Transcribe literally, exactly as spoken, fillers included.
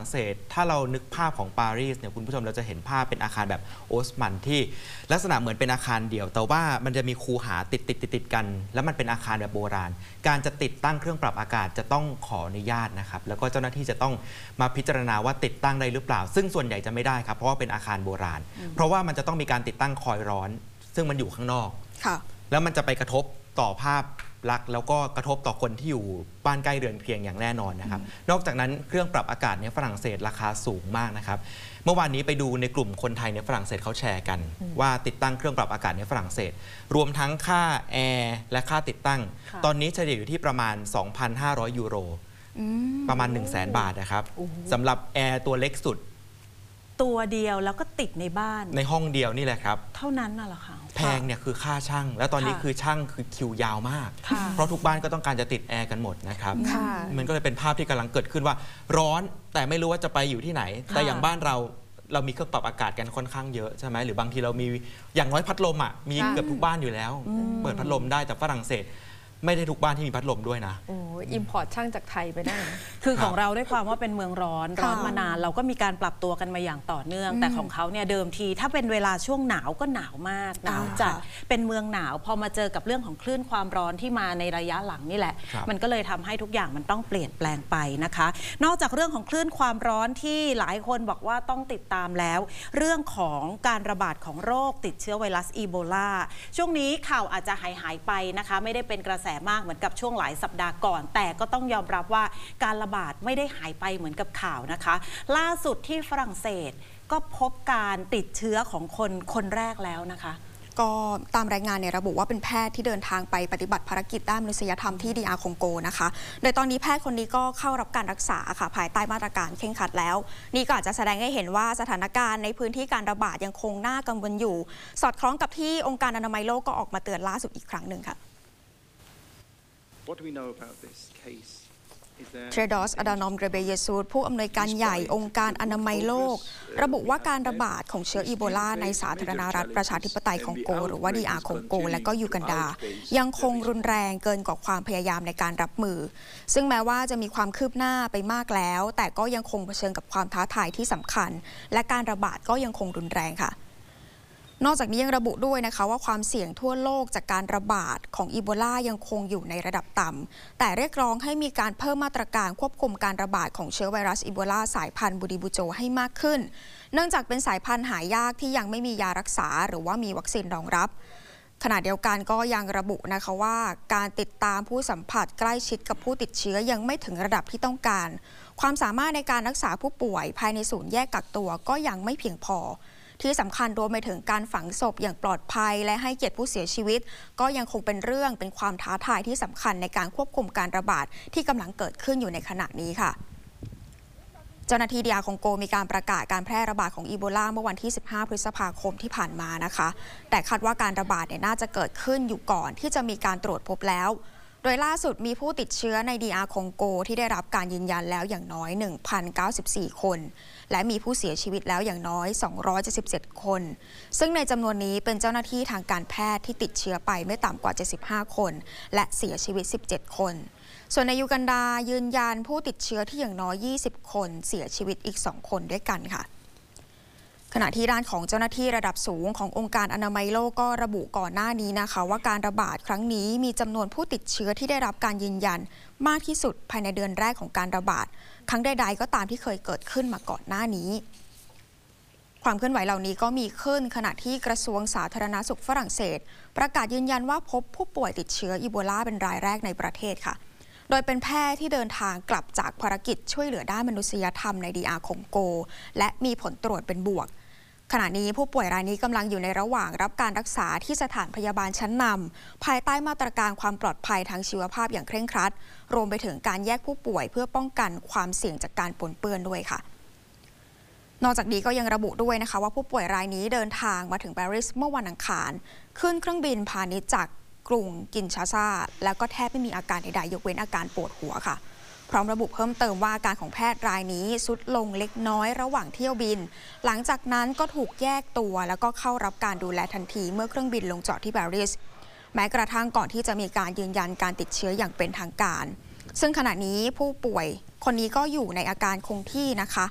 รั่งเศสถ้าเรานึกภาพของปารีสเนี่ยคุณผู้ชมเราจะเห็นภาพเป็นอาคารแบบโอสมันที่ลักษณะเหมือนเป็นอาคารเดี่ยวแต่ว่ามันจะมีคูหาติดติดติดติดกันแล้วมันเป็นอาคารแบบโบราณการจะติดตั้งเครื่องปรับอากาศจะต้องขออนุญาตนะครับแล้วก็เจ้าหน้าที่จะต้องมาพิจารณาว่าติดตั้งได้หรือเปล่าซึ่งส่วนใหญ่จะไม่ได้ครับเพราะว่าเป็นอาคารโบราณเพราะว่ามันจะต้องมีการติดตั้งคอยร้อนซึ่งมันอยู่ข้างนอกแล้วมันจะไปกระทบต่อภาพลักษณ์แล้วก็กระทบต่อคนที่อยู่บ้านใกล้เรือนเคียงอย่างแน่นอนนะครับนอกจากนั้นเครื่องปรับอากาศในฝรั่งเศสราคาสูงมากนะครับเมื่อวานนี้ไปดูในกลุ่มคนไทยในฝรั่งเศสเขาแชร์กันว่าติดตั้งเครื่องปรับอากาศในฝรั่งเศสรวมทั้งค่าแอร์และค่าติดตั้งตอนนี้เฉลี่ยอยู่ที่ประมาณ สองพันห้าร้อย ยูโรประมาณ หนึ่งแสน บาทนะครับสำหรับแอร์ตัวเล็กสุดตัวเดียวแล้วก็ติดในบ้านในห้องเดียวนี่แหละครับเท่านั้นน่ะเหรอคะแพงเนี่ยคือค่าช่างแล้วตอนนี้คือช่างคือคิวยาวมากเพราะทุกบ้านก็ต้องการจะติดแอร์กันหมดนะครับมันก็เลยเป็นภาพที่กำลังเกิดขึ้นว่าร้อนแต่ไม่รู้ว่าจะไปอยู่ที่ไหนแต่อย่างบ้านเราเรามีเครื่องปรับอากาศกันค่อนข้างเยอะใช่ไหมหรือบางทีเรามีอย่างน้อยพัดลมอ่ะมีเกือบทุกบ้านอยู่แล้วเปิดพัดลมได้แต่ฝรั่งเศสไม่ได้ทุกบ้านที่มีพัดลมด้วยนะโอ้อิมพอร์ตช่างจากไทยไปได้คือของเราด้วยความว่าเป็นเมืองร้อนร้อนมานานเราก็มีการปรับตัวกันมาอย่างต่อเนื่องแต่ของเขาเนี่ยเดิมทีถ้าเป็นเวลาช่วงหนาวก็หนาวมากหนาวจัดเป็นเมืองหนาวพอมาเจอกับเรื่องของคลื่นความร้อนที่มาในระยะหลังนี่แหละมันก็เลยทำให้ทุกอย่างมันต้องเปลี่ยนแปลงไปนะคะนอกจากเรื่องของคลื่นความร้อนที่หลายคนบอกว่าต้องติดตามแล้วเรื่องของการระบาดของโรคติดเชื้อไวรัสอีโบลาช่วงนี้ข่าวอาจจะหายหายไปนะคะไม่ได้เป็นกระแสมากเหมือนกับช่วงหลายสัปดาห์ก่อนแต่ก็ต้องยอมรับว่าการระบาดไม่ได้หายไปเหมือนกับข่าวนะคะล่าสุดที่ฝรั่งเศสก็พบการติดเชื้อของคนคนแรกแล้วนะคะก็ตามรายงานเนี่ยระบุว่าเป็นแพทย์ที่เดินทางไปปฏิบัติภารกิจด้านมนุษยธรรมที่ดีอาร์คองโกนะคะโดยตอนนี้แพทย์คนนี้ก็เข้ารับการรักษาค่ะภายใต้มาตรการเคร่งครัดแล้วนี่ก็อาจจะแสดงให้เห็นว่าสถานการณ์ในพื้นที่การระบาดยังคงน่ากังวลอยู่สอดคล้องกับที่องค์การอนามัยโลกก็ออกมาเตือนล่าสุดอีกครั้งหนึ่งค่ะเทรดอส อดานอม เกรเบเยซูสผู้อำนวยการใหญ่องค์การอนามัยโลกระบุว่าการระบาดของเชื้ออีโบลาในสาธารณรัฐประชาธิปไตยคองโกหรือว่า ดี อาร์ คองโกและก็ยูกันดายังคงรุนแรงเกินกว่าความพยายามในการรับมือซึ่งแม้ว่าจะมีความคืบหน้าไปมากแล้วแต่ก็ยังคงเผชิญกับความท้าทายที่สำคัญและการระบาดก็ยังคงรุนแรงค่ะนอกจากนี้ยังระบุด้วยนะคะว่าความเสี่ยงทั่วโลกจากการระบาดของอีโบลายังคงอยู่ในระดับต่ำแต่เรียกร้องให้มีการเพิ่มมาตรการควบคุมการระบาดของเชื้อไวรัสอีโบลาสายพันธุ์บูดิบูโจให้มากขึ้นเนื่องจากเป็นสายพันธุ์หายากที่ยังไม่มียารักษาหรือว่ามีวัคซีนรองรับขณะเดียวกันก็ยังระบุนะคะว่าการติดตามผู้สัมผัสใกล้ชิดกับผู้ติดเชื้อยังไม่ถึงระดับที่ต้องการความสามารถในการรักษาผู้ป่วยภายในศูนย์แยกกักตัวก็ยังไม่เพียงพอที่สำคัญรวมไปถึงการฝังศพอย่างปลอดภัยและให้เกียรติผู้เสียชีวิตก็ยังคงเป็นเรื่องเป็นความท้าทายที่สำคัญในการควบคุมการระบาดที่กำลังเกิดขึ้นอยู่ในขณะนี้ค่ะเจ้าหน้าที่ดีอาร์คองโกมีการประกาศการแพร่ระบาดของอีโบลาเมื่อวันที่สิบห้าพฤษภาคมที่ผ่านมานะคะแต่คาดว่าการระบาดเนี่ยน่าจะเกิดขึ้นอยู่ก่อนที่จะมีการตรวจพบแล้วโดยล่าสุดมีผู้ติดเชื้อใน ดี อาร์ คองโกที่ได้รับการยืนยันแล้วอย่างน้อย หนึ่งพันเก้าสิบสี่ คนและมีผู้เสียชีวิตแล้วอย่างน้อยสองร้อยเจ็ดสิบเจ็ดคนซึ่งในจำนวนนี้เป็นเจ้าหน้าที่ทางการแพทย์ที่ติดเชื้อไปไม่ต่ำกว่าเจ็ดสิบห้าคนและเสียชีวิตสิบเจ็ดคนส่วนในยูกันดายืนยันผู้ติดเชื้อที่อย่างน้อยยี่สิบคนเสียชีวิตอีกสองคนด้วยกันค่ะขณะที่ด้านของเจ้าหน้าที่ระดับสูงขององค์การอนามัยโลกก็ระบุก่อนหน้านี้นะคะว่าการระบาดครั้งนี้มีจำนวนผู้ติดเชื้อที่ได้รับการยืนยันมากที่สุดภายในเดือนแรกของการระบาดครั้งใดๆก็ตามที่เคยเกิดขึ้นมาก่อนหน้านี้ความเคลื่อนไหวเหล่านี้ก็มีขึ้นขณะที่กระทรวงสาธารณสุขฝรั่งเศสประกาศยืนยันว่าพบผู้ป่วยติดเชื้ออีโบลาเป็นรายแรกในประเทศค่ะโดยเป็นแพทย์ที่เดินทางกลับจากภารกิจช่วยเหลือด้านมนุษยธรรมใน ดี อาร์ คองโกและมีผลตรวจเป็นบวกขณะนี้ผู้ป่วยรายนี้กำลังอยู่ในระหว่างรับการรักษาที่สถานพยาบาลชั้นนำภายใต้มาตรการความปลอดภัยทางชีวภาพอย่างเคร่งครัดรวมไปถึงการแยกผู้ป่วยเพื่อป้องกันความเสี่ยงจากการปนเปื้อนด้วยค่ะนอกจากนี้ก็ยังระบุด้วยนะคะว่าผู้ป่วยรายนี้เดินทางมาถึงปารีสเมื่อวันอังคารขึ้นเครื่องบินพาณิชย์จากกรุงกินชาซาแล้วก็แทบไม่มีอาการใดๆยกเว้นอาการปวดหัวค่ะพร้อมระบุเพิ่มเติมว่าอาการของแพทย์รายนี้ทรุดลงเล็กน้อยระหว่างเที่ยวบินหลังจากนั้นก็ถูกแยกตัวแล้วก็เข้ารับการดูแลทันทีเมื่อเครื่องบินลงจอดที่ปารีสแม้กระทั่งก่อนที่จะมีการยืนยันการติดเชื้ออย่างเป็นทางการซึ่งขณะนี้ผู้ป่วยคนนี้ก็อยู่ในอาการคงที่นะคะ